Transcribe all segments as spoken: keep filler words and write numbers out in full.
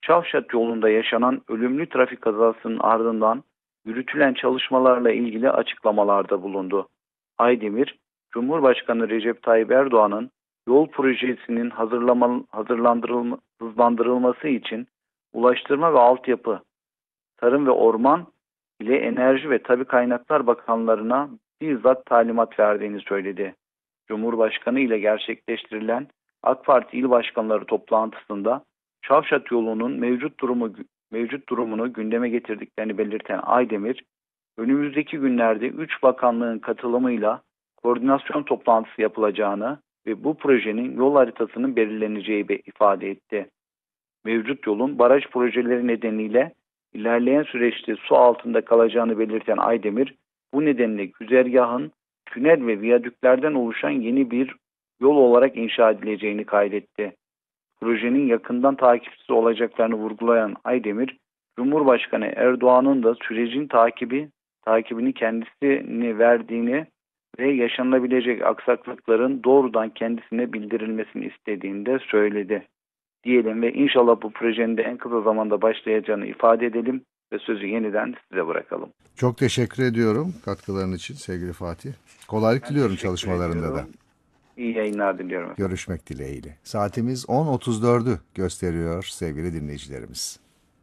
Çavşat yolunda yaşanan ölümlü trafik kazasının ardından yürütülen çalışmalarla ilgili açıklamalarda bulundu. Aydemir, Cumhurbaşkanı Recep Tayyip Erdoğan'ın yol projesinin hazırlama, hazırlandırılma, hızlandırılması için Ulaştırma ve Altyapı, Tarım ve Orman ile Enerji ve Tabii Kaynaklar Bakanlarına bizzat talimat verdiğini söyledi. Cumhurbaşkanı ile gerçekleştirilen AK Parti il başkanları toplantısında Çavşat yolunun mevcut durumu mevcut durumunu gündeme getirdiklerini belirten Aydemir, önümüzdeki günlerde üç bakanlığın katılımıyla koordinasyon toplantısı yapılacağını ve bu projenin yol haritasının belirleneceği ifade etti. Mevcut yolun baraj projeleri nedeniyle ilerleyen süreçte su altında kalacağını belirten Aydemir, bu nedenle güzergahın tünel ve viyadüklerden oluşan yeni bir yol olarak inşa edileceğini kaydetti. Projenin yakından takipçisi olacaklarını vurgulayan Aydemir, Cumhurbaşkanı Erdoğan'ın da sürecin takibi takibini kendisine verdiğini ve yaşanabilecek aksaklıkların doğrudan kendisine bildirilmesini istediğini de söyledi. Diyelim ve inşallah bu projenin de en kısa zamanda başlayacağını ifade edelim ve sözü yeniden size bırakalım. Çok teşekkür ediyorum katkıların için sevgili Fatih. Kolaylık ben diliyorum çalışmalarında ediyorum. da. İyi yayınlar diliyorum. Efendim. Görüşmek dileğiyle. Saatimiz on otuz dördü gösteriyor sevgili dinleyicilerimiz.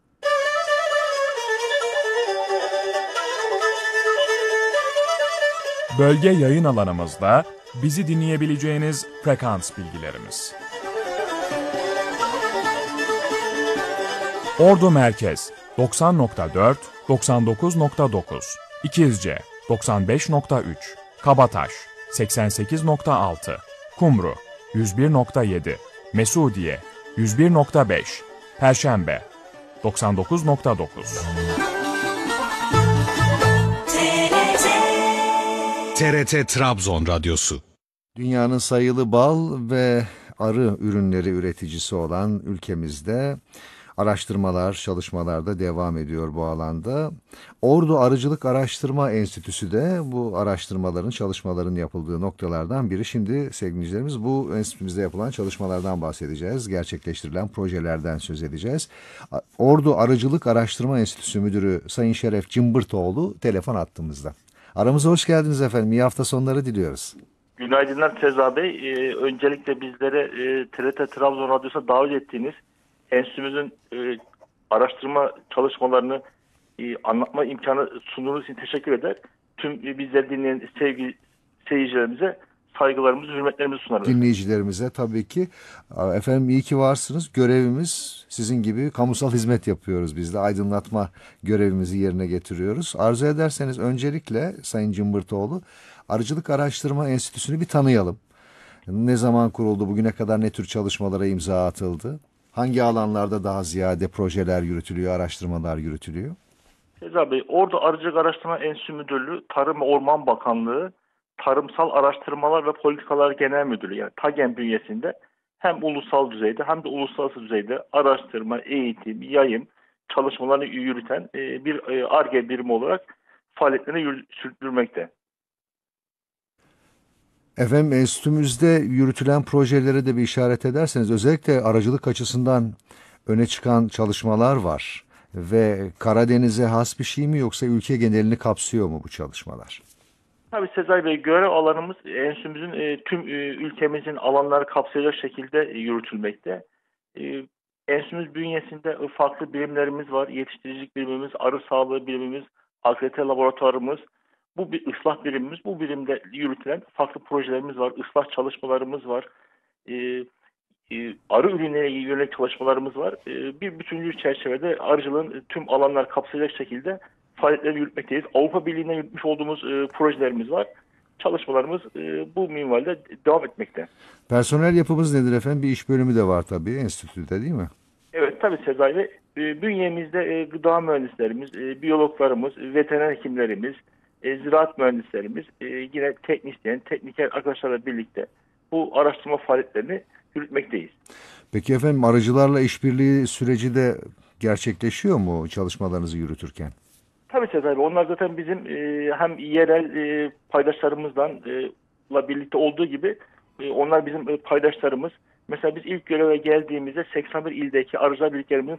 Bölge yayın alanımızda bizi dinleyebileceğiniz frekans bilgilerimiz. Ordu Merkez doksan nokta dört doksan dokuz nokta dokuz, İkizce doksan beş nokta üç, Kabataş seksen sekiz nokta altı, Kumru yüz bir nokta yedi, Mesudiye yüz bir nokta beş, Perşembe doksan dokuz nokta dokuz. T R T Trabzon Radyosu. Dünyanın sayılı bal ve arı ürünleri üreticisi olan ülkemizde araştırmalar, çalışmalar da devam ediyor bu alanda. Ordu Arıcılık Araştırma Enstitüsü de bu araştırmaların, çalışmaların yapıldığı noktalardan biri. Şimdi sevgili dinleyicilerimiz bu enstitümüzde yapılan çalışmalardan bahsedeceğiz. Gerçekleştirilen projelerden söz edeceğiz. Ordu Arıcılık Araştırma Enstitüsü Müdürü Sayın Şeref Cımbırtoğlu telefon hattımızda. Aramıza hoş geldiniz efendim. İyi hafta sonları diliyoruz. Günaydınlar Seza Bey. Ee, öncelikle bizlere e, T R T Trabzon Radyosu'na davet ettiğiniz enstitümüzün e, araştırma çalışmalarını e, anlatma imkanı sunduğunuz için teşekkür eder. Tüm e, bizleri dinleyen sevgili seyircilerimize saygılarımızı, hürmetlerimizi sunarız. Dinleyicilerimize tabii ki. Efendim iyi ki varsınız. Görevimiz sizin gibi kamusal hizmet yapıyoruz biz de. Aydınlatma görevimizi yerine getiriyoruz. Arzu ederseniz öncelikle Sayın Cımbırtoğlu, Arıcılık Araştırma Enstitüsü'nü bir tanıyalım. Ne zaman kuruldu, bugüne kadar ne tür çalışmalara imza atıldı? Hangi alanlarda daha ziyade projeler yürütülüyor, araştırmalar yürütülüyor? Seza Bey, Ordu Arıcılık Araştırma Enstitüsü Müdürlüğü, Tarım ve Orman Bakanlığı, Tarımsal Araştırmalar ve Politikalar Genel Müdürlüğü yani TAGEN bünyesinde hem ulusal düzeyde hem de uluslararası düzeyde araştırma, eğitim, yayım çalışmalarını yürüten bir Ar-Ge birimi olarak faaliyetlerini sürdürmekte. Efendim enstitümüzde yürütülen projelere de bir işaret ederseniz özellikle aracılık açısından öne çıkan çalışmalar var. Ve Karadeniz'e has bir şey mi yoksa ülke genelini kapsıyor mu bu çalışmalar? Tabii Sezai Bey, görev alanımız enstitümüzün e, tüm e, ülkemizin alanları kapsayacak şekilde e, yürütülmekte. E, enstitümüz bünyesinde farklı birimlerimiz var. Yetiştiricilik birimimiz, arı sağlığı birimimiz, akredite laboratuvarımız, bu bir ıslah birimimiz. Bu birimde yürütülen farklı projelerimiz var. Islah çalışmalarımız var. E, e, arı ürünlerine yönelik çalışmalarımız var. E, bir bütüncül çerçevede arıcılığın tüm alanlar kapsayacak şekilde faaliyetleri yürütmekteyiz. Avrupa Birliği'ne yürütmüş olduğumuz e, projelerimiz var. Çalışmalarımız e, bu minvalde devam etmekte. Personel yapımız nedir efendim? Bir iş bölümü de var tabii enstitüde değil mi? Evet tabii Sezai Bey. E, bünyemizde e, gıda mühendislerimiz, e, biyologlarımız, veteriner hekimlerimiz, e, ziraat mühendislerimiz, e, yine teknisyen, tekniker arkadaşlarla birlikte bu araştırma faaliyetlerini yürütmekteyiz. Peki efendim arıcılarla işbirliği süreci de gerçekleşiyor mu çalışmalarınızı yürütürken? Tabii Sezai Bey. Onlar zaten bizim e, hem yerel e, paydaşlarımızdan e, birlikte olduğu gibi e, onlar bizim e, paydaşlarımız. Mesela biz ilk göreve geldiğimizde seksen bir ildeki arıcılar birliklerimizin